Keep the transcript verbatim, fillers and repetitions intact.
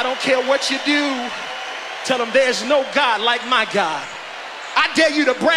don't care what you do. Tell them there's no God like my God. I dare you to brag.